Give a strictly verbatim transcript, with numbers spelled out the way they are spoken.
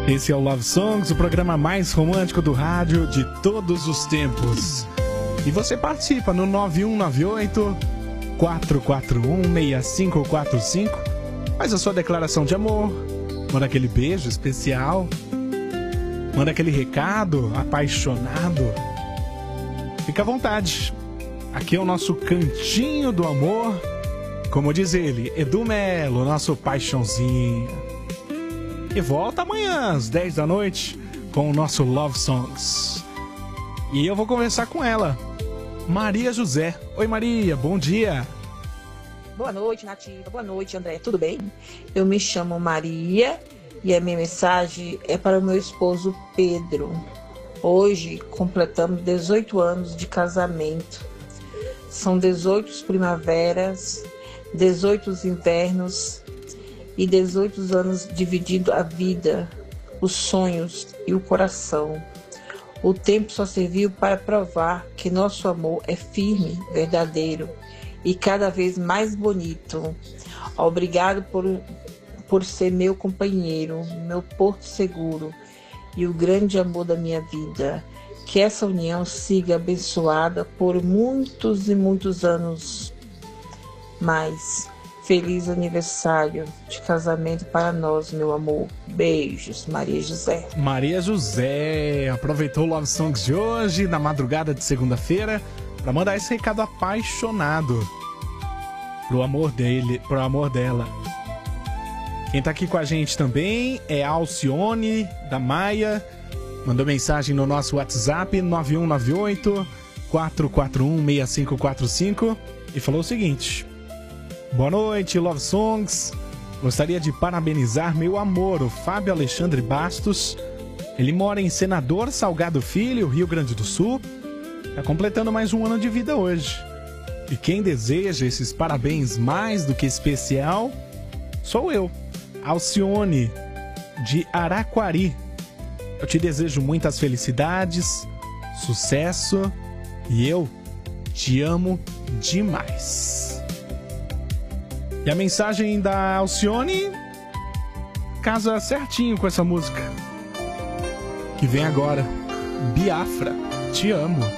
Esse é o Love Songs, o programa mais romântico do rádio de todos os tempos. E você participa no nove um nove oito, quatro quatro um, seis cinco quatro cinco. Faz a sua declaração de amor, manda aquele beijo especial, manda aquele recado apaixonado. Fica à vontade. Aqui é o nosso cantinho do amor. Como diz ele, Edu Melo, nosso paixãozinho. E volta amanhã às dez da noite com o nosso Love Songs. E eu vou conversar com ela, Maria José. Oi, Maria, bom dia. Boa noite, Nativa. Boa noite, André. Tudo bem? Eu me chamo Maria e a minha mensagem é para o meu esposo Pedro. Hoje completamos dezoito anos de casamento. São dezoito primaveras, dezoito invernos e dezoito anos dividindo a vida, os sonhos e o coração. O tempo só serviu para provar que nosso amor é firme, verdadeiro e cada vez mais bonito. Obrigado por, por ser meu companheiro, meu porto seguro e o grande amor da minha vida. Que essa união siga abençoada por muitos e muitos anos mais. Feliz aniversário de casamento para nós, meu amor. Beijos, Maria José. Maria José aproveitou o Love Songs de hoje, na madrugada de segunda-feira, para mandar esse recado apaixonado pro amor dele, pro amor dela. Quem tá aqui com a gente também é a Alcione, da Maia. Mandou mensagem no nosso WhatsApp nove um nove oito, quatro quatro um, seis cinco quatro cinco e falou o seguinte: boa noite, Love Songs. Gostaria de parabenizar meu amor, o Fábio Alexandre Bastos. Ele mora em Senador Salgado Filho, Rio Grande do Sul. Está completando mais um ano de vida hoje. E quem deseja esses parabéns mais do que especial sou eu, Alcione, de Araquari. Eu te desejo muitas felicidades, sucesso e eu te amo demais. E a mensagem da Alcione casa certinho com essa música que vem agora. Biafra, te amo.